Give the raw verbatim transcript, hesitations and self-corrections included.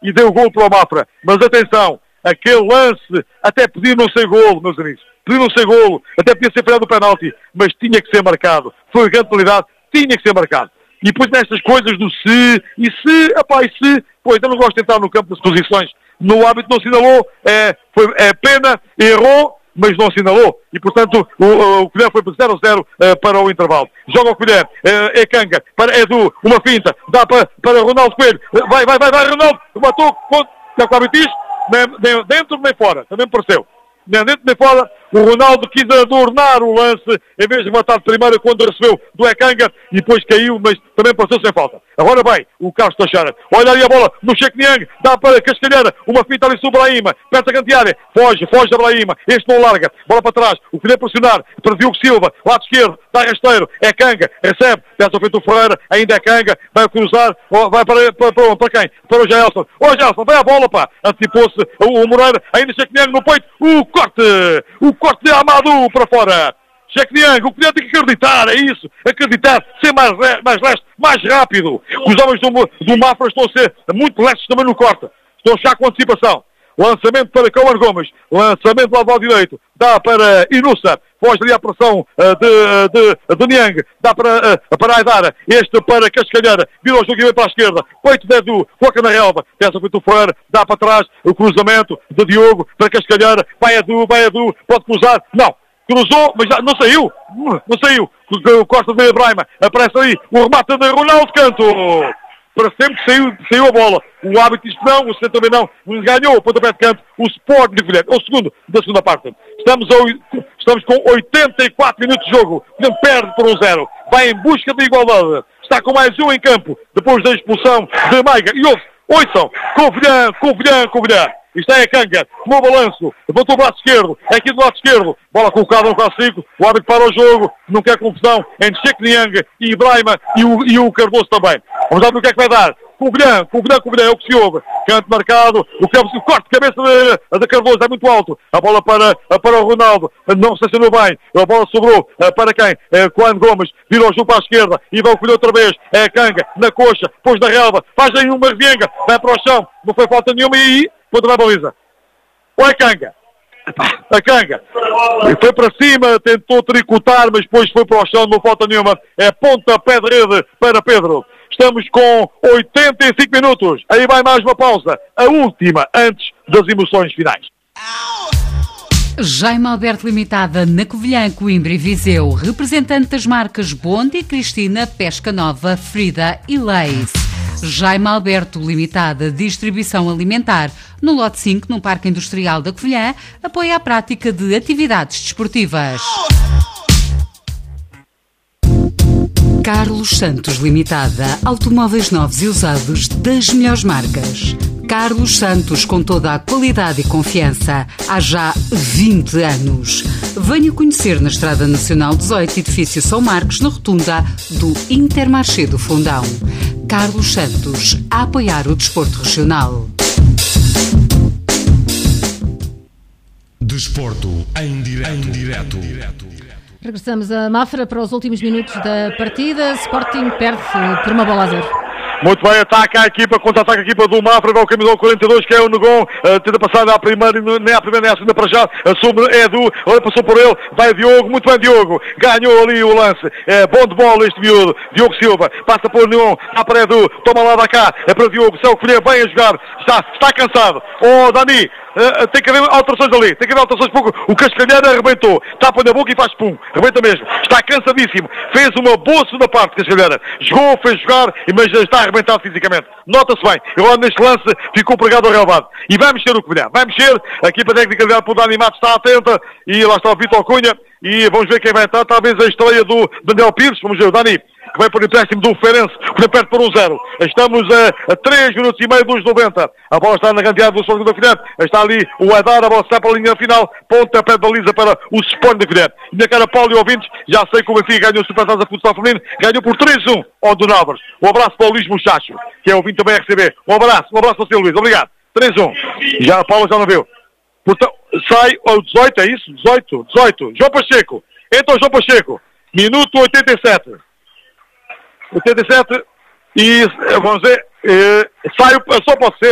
e deu o gol para o Mafra. Mas atenção, aquele lance até podia não ser golo, meus amigos. Podia não ser golo, até podia ser falhado o penalti, mas tinha que ser marcado. Foi grande qualidade, tinha que ser marcado. E depois nestas coisas do se, e se, rapaz, se, pois eu não gosto de entrar no campo das posições. No árbitro não assinalou, é, foi, é pena, errou, mas não assinalou. E, portanto, o, o, o Colher foi para zero a zero uh, para o intervalo. Joga o Colher, uh, é Canga, para Edu, uma finta, dá para, para Ronaldo Coelho. Uh, vai, vai, vai, vai, Ronaldo, matou, já com o árbitro diz, nem, nem dentro nem fora, também me pareceu. Nem dentro nem fora, o Ronaldo quis adornar o lance, em vez de matar de primeira quando recebeu do Ekanga, e depois caiu, mas também pareceu sem falta. Agora vai, o Carlos Teixeira, olha ali a bola no Sheik Niang, dá para Cascalheira, uma finta ali sobre Brahima, perto da grande área, foge, foge da Brahima, este não larga, bola para trás, o que pressionar, para Diogo Silva, lado esquerdo, dá rasteiro, é Canga, recebe, peça feito o Ferreira, ainda é Canga, vai cruzar, vai para, para, para, para quem? Para o Gelson, ô Gelson, vai a bola, pá, antecipou-se o, o Moreira, ainda Sheik Niang no peito, o corte, o corte de Amadou para fora. Sheik Niang, o que tem que acreditar, é isso, acreditar, ser mais, mais leste, mais rápido. Os homens do, do Mafra estão a ser muito lestes também no corte, estão já com antecipação. Lançamento para Cauã Gomes, lançamento do lado direito, dá para Inusa, foge ali a pressão uh, de, de, de Niang, dá para, uh, para Aidara, este para Cascalheira, vira o jogo e vem para a esquerda, peito de Edu, coloca na relva, peça feito o Ferreira, dá para trás o cruzamento de Diogo para Cascalheira, vai Edu, vai Edu, pode cruzar, não, cruzou, mas já não saiu, não saiu, o Costa de Brahima, aparece ali, o remate de Ronaldo Canto. Para sempre que saiu, saiu a bola. O árbitro disse não, o centro também não. Ganhou o pontapé de canto, o Sport de Colher. É o segundo da segunda parte. Estamos, a, estamos com oitenta e quatro minutos de jogo. Não perde por um zero. Vai em busca da igualdade. Está com mais um em campo, depois da expulsão de Maiga. E ouve, ouçam, Covilhã, Covilhã, Covilhã. Isto é a Canga, tomou o balanço, levantou o braço esquerdo, é aqui do lado esquerdo, bola colocada no clássico, o árbitro para o jogo, não quer confusão entre Sheik Niang e Brahima e o, e o Cardoso também. Vamos ver o que é que vai dar. Covilhã, Covilhã, Covilhã, é o que se ouve. Canto marcado, o, que é o corte de cabeça de, de Cardoso é muito alto. A bola para, para o Ronaldo, não se acionou bem. A bola sobrou para quem? É, Cauã Gomes, vira o jogo para a esquerda e vai o Covilhã outra vez. É a Canga, na coxa, pôs na relva, faz aí uma revenga, vai para o chão, não foi falta nenhuma e aí, ponta na baliza. Ou é Canga? A Canga foi para cima, tentou tricotar, mas depois foi para o chão, não falta nenhuma. É ponta, pé de rede para Pedro. Estamos com oitenta e cinco minutos. Aí vai mais uma pausa. A última, antes das emoções finais. Jaime Alberto Limitada na Covilhã, Coimbra e Viseu. Representante das marcas Bondi, Cristina, Pesca Nova, Frida e Leis. Jaime Alberto Limitada, distribuição alimentar. No lote cinco, no Parque Industrial da Covilhã, apoia a prática de atividades desportivas. Carlos Santos Limitada, automóveis novos e usados das melhores marcas. Carlos Santos, com toda a qualidade e confiança, há já vinte anos. Venha conhecer na Estrada Nacional dezoito, edifício São Marcos, na rotunda do Intermarché do Fundão. Carlos Santos, a apoiar o desporto regional. Desporto em direto. Regressamos a Mafra para os últimos minutos da partida. Sporting perde por uma bola a zero. Muito bem, ataca a equipa, contra-ataca a equipa do Mafra, vai o camisão quarenta e dois, que é o Negon, uh, tenta passar à primeira, nem à primeira nem à segunda para já, assume Edu, agora passou por ele, vai Diogo, muito bem Diogo, ganhou ali o lance, é bom de bola este miúdo, Diogo Silva, passa por Negon, dá para Edu, toma lá da cá, é para Diogo, Céu Colher, vem a jogar, está, está cansado, oh Dani, Uh, tem que haver alterações ali, tem que haver alterações pouco. O Cascalheira arrebentou, tapa na boca e faz pum, arrebenta mesmo, está cansadíssimo, fez uma boa segunda parte, Cascalheira, jogou, fez jogar, mas está arrebentado fisicamente, nota-se bem, agora neste lance ficou pregado ao relevado, e vai mexer o Covilhã, vai mexer, a equipa técnica liderada por Dani Matos está atenta, e lá está o Vitor Cunha, e vamos ver quem vai entrar, talvez a estreia do Daniel Pires, vamos ver o Dani, que vai por empréstimo do Feirense, que perde por um zero. Estamos a, a três minutos e meio dos noventa. A bola está na grande área do Sporting da Covilhã. Está ali o Adar, a bola está para a linha final. Ponta pé de baliza para o Sporting da Covilhã. E na cara Paulo e ouvintes, já sei que o Benfica ganhou o Supertaça Futsal Feminino. Ganhou por três a um ao do Návares. Um abraço para o Luís Muchacho, que é ouvinte também a receber. Um abraço, um abraço para o seu Luís. Obrigado. três a um. Já a Paula já não viu. Portanto, sai ao dezoito, é isso? dezoito, dezoito. João Pacheco. Então João Pacheco. Minuto oitenta e sete. oitenta e sete e vamos ver, eh, sai, só pode ser